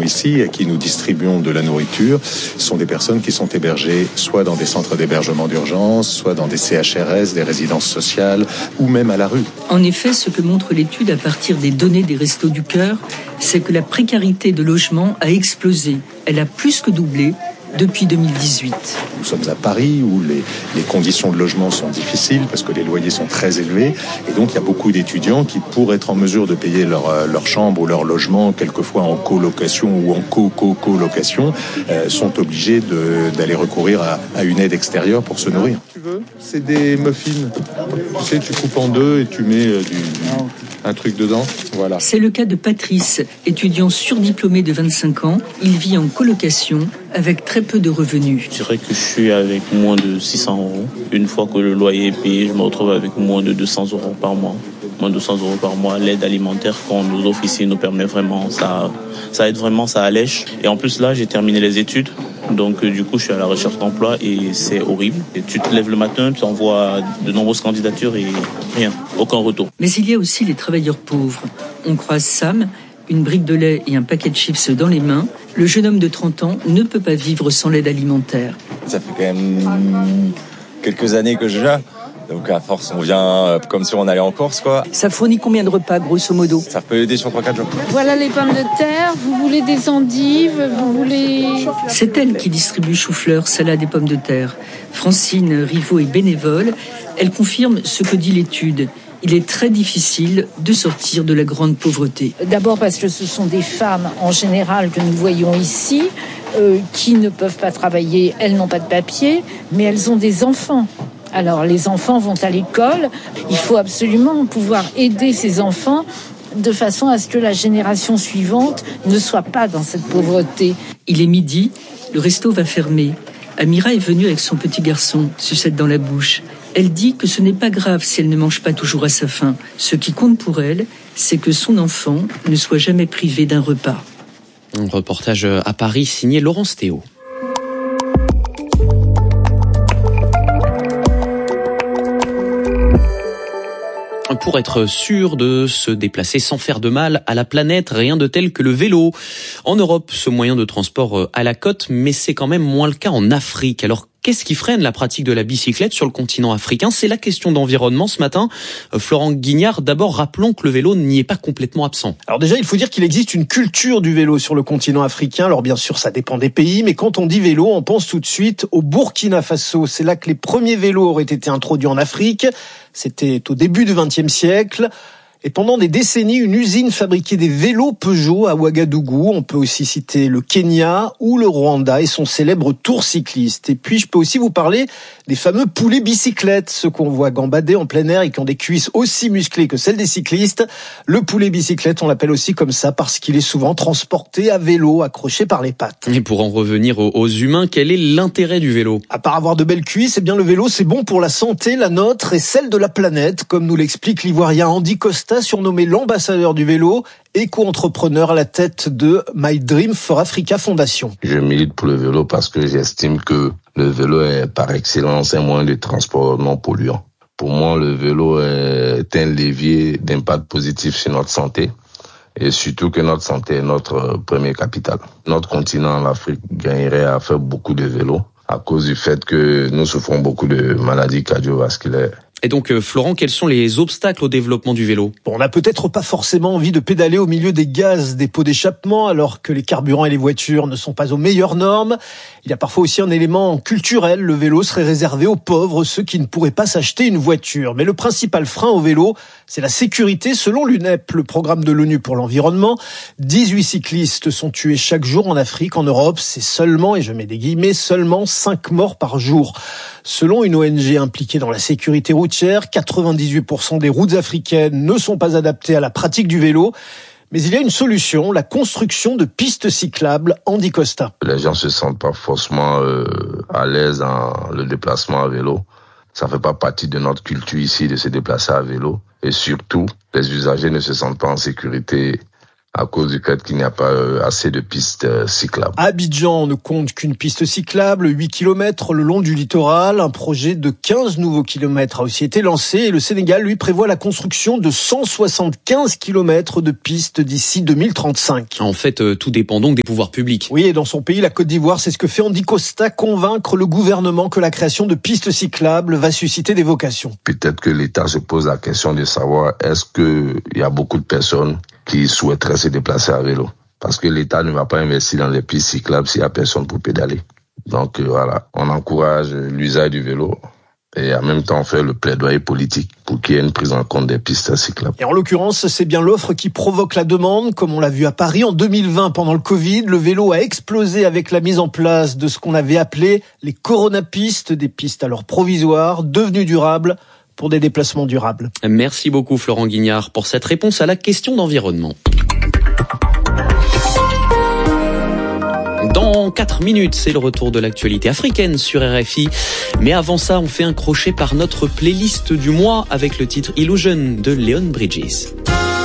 ici, à qui nous distribuons de la nourriture, sont des personnes qui sont hébergées soit dans des centres d'hébergement d'urgence, soit dans des CHRS, des résidences sociales, ou même à la rue. En effet, ce que montre l'étude à partir des données des Restos du Cœur, c'est que la précarité de logement a explosé. Elle a plus que doublé depuis 2018. Nous sommes à Paris où les conditions de logement sont difficiles parce que les loyers sont très élevés et donc il y a beaucoup d'étudiants qui, pour être en mesure de payer leur chambre ou leur logement, quelquefois en colocation ou en co-colocation, sont obligés d'aller recourir à une aide extérieure pour se nourrir. Tu veux ? C'est des muffins. Tu sais, tu coupes en deux et tu mets un truc dedans. Voilà. C'est le cas de Patrice, étudiant surdiplômé de 25 ans. Il vit en colocation avec très peu de revenus. Je dirais que je suis avec moins de 600 €. Une fois que le loyer est payé, je me retrouve avec moins de 200 € par mois. Moins de 200 € par mois. L'aide alimentaire qu'on nous offre ici nous permet vraiment, ça aide vraiment, ça allège. Et en plus là, j'ai terminé les études. Donc du coup, je suis à la recherche d'emploi et c'est horrible. Et tu te lèves le matin, tu envoies de nombreuses candidatures et rien, aucun retour. Mais il y a aussi les travailleurs pauvres. On croise Sam, une brique de lait et un paquet de chips dans les mains. Le jeune homme de 30 ans ne peut pas vivre sans l'aide alimentaire. Ça fait quand même quelques années que je gère. Donc à force, on vient comme si on allait en course, quoi. Ça fournit combien de repas, grosso modo ? Ça peut aider sur 3-4 jours. Voilà les pommes de terre, vous voulez des endives, vous voulez... C'est elle qui distribue chou-fleur, salade et pommes de terre. Francine Rivaux est bénévole. Elle confirme ce que dit l'étude. Il est très difficile de sortir de la grande pauvreté. D'abord parce que ce sont des femmes, en général, que nous voyons ici, qui ne peuvent pas travailler. Elles n'ont pas de papier, mais elles ont des enfants. Alors, les enfants vont à l'école. Il faut absolument pouvoir aider ces enfants de façon à ce que la génération suivante ne soit pas dans cette pauvreté. Il est midi, le resto va fermer. Amira est venue avec son petit garçon, sucette dans la bouche. Elle dit que ce n'est pas grave si elle ne mange pas toujours à sa faim. Ce qui compte pour elle, c'est que son enfant ne soit jamais privé d'un repas. Un reportage à Paris signé Laurence Théo. Pour être sûr de se déplacer sans faire de mal à la planète, rien de tel que le vélo. En Europe, ce moyen de transport à la côte, mais c'est quand même moins le cas en Afrique. Alors, qu'est-ce qui freine la pratique de la bicyclette sur le continent africain ? C'est la question d'environnement ce matin. Florent Guignard, d'abord rappelons que le vélo n'y est pas complètement absent. Alors déjà, il faut dire qu'il existe une culture du vélo sur le continent africain. Alors bien sûr, ça dépend des pays, mais quand on dit vélo, on pense tout de suite au Burkina Faso. C'est là que les premiers vélos auraient été introduits en Afrique. C'était au début du XXe siècle. Et pendant des décennies, une usine fabriquait des vélos Peugeot à Ouagadougou. On peut aussi citer le Kenya ou le Rwanda et son célèbre Tour cycliste. Et puis, je peux aussi vous parler des fameux poulets bicyclettes, ceux qu'on voit gambader en plein air et qui ont des cuisses aussi musclées que celles des cyclistes. Le poulet bicyclette, on l'appelle aussi comme ça parce qu'il est souvent transporté à vélo, accroché par les pattes. Et pour en revenir aux humains, quel est l'intérêt du vélo ? À part avoir de belles cuisses, eh bien le vélo, c'est bon pour la santé, la nôtre et celle de la planète, comme nous l'explique l'Ivoirien Andy Costa, surnommé l'ambassadeur du vélo, éco-entrepreneur à la tête de My Dream for Africa Foundation. Je milite pour le vélo parce que j'estime que le vélo est par excellence un moyen de transport non polluant. Pour moi, le vélo est un levier d'impact positif sur notre santé et surtout que notre santé est notre premier capital. Notre continent, l'Afrique, gagnerait à faire beaucoup de vélo à cause du fait que nous souffrons beaucoup de maladies cardiovasculaires. Et donc, Florent, quels sont les obstacles au développement du vélo ? On n'a peut-être pas forcément envie de pédaler au milieu des gaz des pots d'échappement alors que les carburants et les voitures ne sont pas aux meilleures normes. Il y a parfois aussi un élément culturel. Le vélo serait réservé aux pauvres, ceux qui ne pourraient pas s'acheter une voiture. Mais le principal frein au vélo, c'est la sécurité. Selon l'UNEP, le programme de l'ONU pour l'environnement, 18 cyclistes sont tués chaque jour en Afrique. En Europe, c'est seulement, et je mets des guillemets, seulement 5 morts par jour. Selon une ONG impliquée dans la sécurité routière, 98% des routes africaines ne sont pas adaptées à la pratique du vélo. Mais il y a une solution, la construction de pistes cyclables. Andy Costa. Les gens se sentent pas forcément à l'aise dans le déplacement à vélo. Ça fait pas partie de notre culture ici de se déplacer à vélo. Et surtout, les usagers ne se sentent pas en sécurité à cause du fait qu'il n'y a pas assez de pistes cyclables. Abidjan ne compte qu'une piste cyclable, 8 km le long du littoral. Un projet de 15 nouveaux kilomètres a aussi été lancé et le Sénégal, lui, prévoit la construction de 175 km de pistes d'ici 2035. En fait, tout dépend donc des pouvoirs publics. Oui, et dans son pays, la Côte d'Ivoire, c'est ce que fait Andy Costa, convaincre le gouvernement que la création de pistes cyclables va susciter des vocations. Peut-être que l'État se pose la question de savoir est-ce qu'il y a beaucoup de personnes qui souhaiteraient se déplacer à vélo. Parce que l'État ne va pas investir dans les pistes cyclables s'il n'y a personne pour pédaler. Donc voilà, on encourage l'usage du vélo et en même temps on fait le plaidoyer politique pour qu'il y ait une prise en compte des pistes cyclables. Et en l'occurrence, c'est bien l'offre qui provoque la demande. Comme on l'a vu à Paris en 2020 pendant le Covid, le vélo a explosé avec la mise en place de ce qu'on avait appelé les coronapistes, des pistes alors provisoires, devenues durables, pour des déplacements durables. Merci beaucoup Florent Guignard pour cette réponse à la question d'environnement. Dans 4 minutes, c'est le retour de l'actualité africaine sur RFI. Mais avant ça, on fait un crochet par notre playlist du mois avec le titre Illusion de Leon Bridges.